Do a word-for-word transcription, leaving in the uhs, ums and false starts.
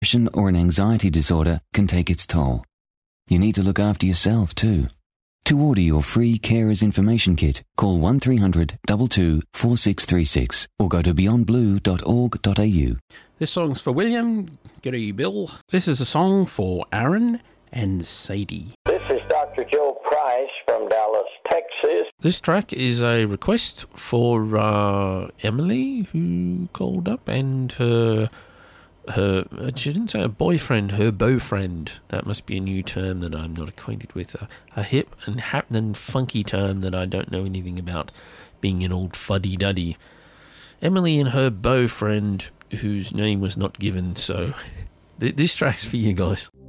Depression or an anxiety disorder can take its toll. You need to look after yourself too. To order your free Carers Information Kit, call one three hundred two two four six three six or go to beyond blue dot org dot a u. This song's for William. G'day, Bill. This is a song for Aaron and Sadie. This is Doctor Joe Price from Dallas, Texas. This track is a request for uh, Emily, who called up, and her... Her, she didn't say her boyfriend, her beaufriend. That must be a new term that I'm not acquainted with. A, a hip and happening funky term that I don't know anything about, being an old fuddy-duddy. Emily and her beaufriend, whose name was not given, so th- this track's for you guys.